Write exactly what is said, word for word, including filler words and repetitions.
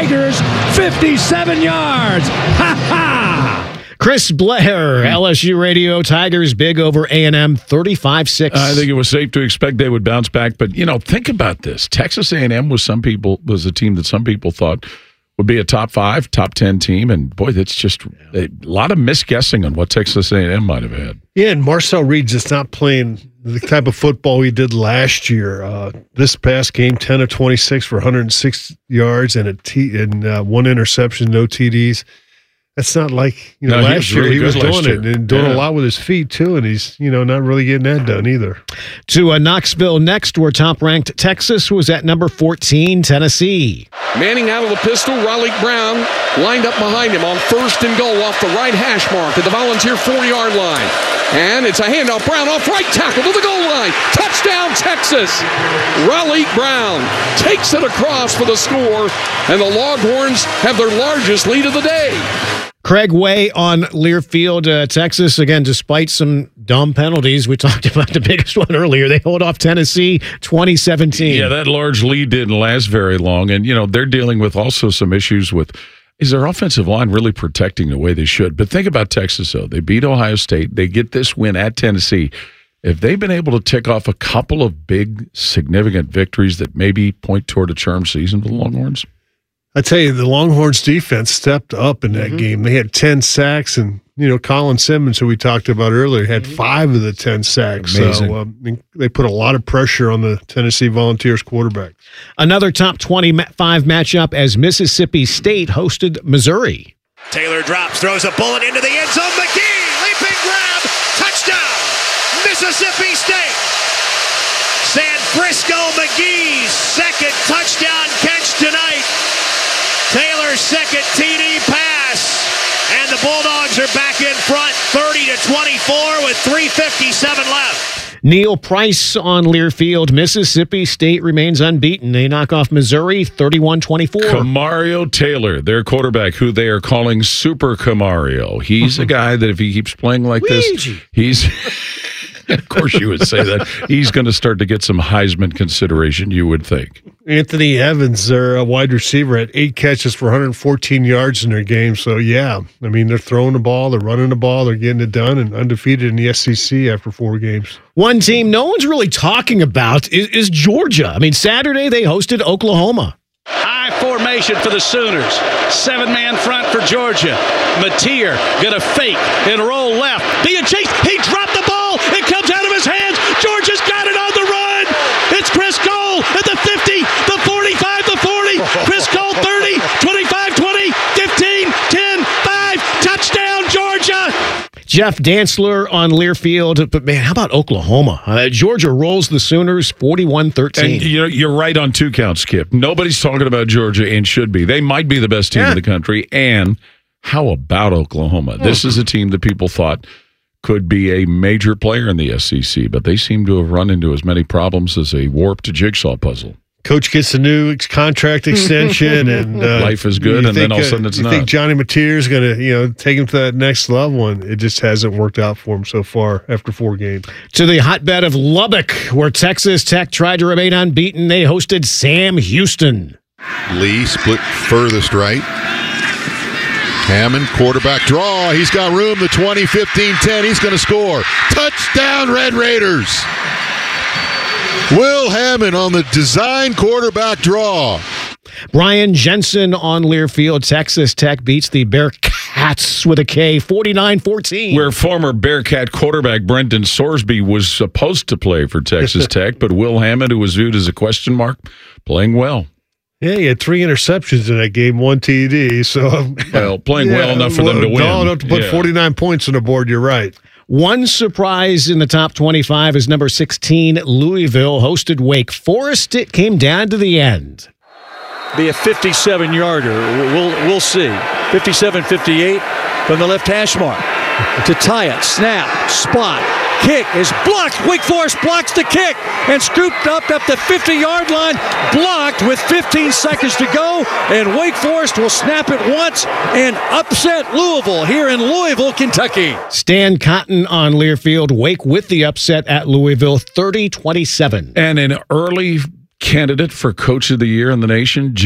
Tigers, fifty-seven yards. Ha ha! Chris Blair, L S U Radio, Tigers big over A and M, thirty-five six. I think it was safe to expect they would bounce back. But, you know, think about this. Texas A and M was some people was a team that some people thought would be a top five, top ten team. And, boy, that's just a lot of misguessing on what Texas A and M might have had. Yeah, and Marcel Reed's just not playing the type of football he did last year. Uh, this past game, ten of twenty-six for one hundred six yards and a T and uh, one interception, no T Ds. That's not like, you know, no, last he really year he was doing year. it and doing yeah. a lot with his feet, too, and he's, you know, not really getting that done either. To uh, Knoxville next, where top-ranked Texas was at number fourteen, Tennessee. Manning out of the pistol, Raleigh Brown lined up behind him on first and goal off the right hash mark at the Volunteer forty-yard line. And it's a handoff. Brown off right tackle to the goal line. Touchdown, Texas. Raleigh Brown takes it across for the score, and the Longhorns have their largest lead of the day. Craig Way on Learfield, uh, Texas. Again, despite some dumb penalties, we talked about the biggest one earlier. They hold off Tennessee twenty seventeen. Yeah, that large lead didn't last very long. And, you know, they're dealing with also some issues with, is their offensive line really protecting the way they should? But think about Texas, though. They beat Ohio State. They get this win at Tennessee. If they've been able to tick off a couple of big, significant victories that maybe point toward a charmed season for the Longhorns? I tell you, the Longhorns defense stepped up in that mm-hmm. game. They had ten sacks, and, you know, Colin Simmons, who we talked about earlier, had five of the ten sacks. Amazing. So um, they put a lot of pressure on the Tennessee Volunteers quarterback. Another top twenty-five matchup as Mississippi State hosted Missouri. Taylor drops, throws a bullet into the end zone. McGee, leaping grab, touchdown, Mississippi State. San Frisco McGee's second touchdown catch tonight. Taylor's second T D pass, and the Bulldogs are back in front, thirty to twenty-four with three fifty-seven left. Neil Price on Learfield. Mississippi State remains unbeaten. They knock off Missouri thirty-one twenty-four. Camario Taylor, their quarterback, who they are calling Super Camario. He's a guy that if he keeps playing like this, he's... Of course you would say that. He's going to start to get some Heisman consideration, you would think. Anthony Evans, their uh, wide receiver, had eight catches for one hundred fourteen yards in their game. So, yeah, I mean, they're throwing the ball, they're running the ball, they're getting it done, and undefeated in the S E C after four games. One team no one's really talking about is, is Georgia. I mean, Saturday they hosted Oklahoma. High formation for the Sooners. Seven-man front for Georgia. Mateer going to fake and roll left. Being chased. He dropped the ball. It comes out of his hands. Georgia's got it on the run. It's Chris Cole at the fifty, the forty-five, the forty. Chris Cole thirty, twenty-five, twenty, fifteen, ten, five. Touchdown, Georgia. Jeff Dantzler on Learfield. But, man, how about Oklahoma? Uh, Georgia rolls the Sooners forty-one thirteen. And you know, you're right on two counts, Skip. Nobody's talking about Georgia and should be. They might be the best team yeah. in the country. And how about Oklahoma? Oh. This is a team that people thought could be a major player in the S E C, but they seem to have run into as many problems as a warped jigsaw puzzle. Coach gets a new contract extension, and uh, life is good, and think, then all of a sudden it's you not. You think Johnny Mateer is going to, you know, take him to that next level, and it just hasn't worked out for him so far after four games. To the hotbed of Lubbock, where Texas Tech tried to remain unbeaten, they hosted Sam Houston. Lee split furthest right. Hammond, quarterback draw. He's got room. The twenty, fifteen, ten. He's going to score. Touchdown, Red Raiders. Will Hammond on the design quarterback draw. Brian Jensen on Learfield. Texas Tech beats the Bearcats with a K, forty-nine fourteen. Where former Bearcat quarterback Brendan Sorsby was supposed to play for Texas Tech, but Will Hammond, who was viewed as a question mark, playing well. Yeah, he had three interceptions in that game, one T D. So, well, playing yeah, well enough for them to win. Well enough to put yeah. forty-nine points on the board, you're right. One surprise in the top twenty-five is number sixteen, Louisville, hosted Wake Forest. It came down to the end. Be a fifty-seven-yarder. We'll, we'll see. fifty-seven fifty-eight from the left hash mark. To tie it. Snap. Spot. Kick is blocked. Wake Forest blocks the kick and scooped up up the fifty-yard line. Blocked with fifteen seconds to go. And Wake Forest will snap it once and upset Louisville here in Louisville, Kentucky. Stan Cotton on Learfield. Wake with the upset at Louisville, thirty twenty-seven. And an early candidate for Coach of the Year in the nation,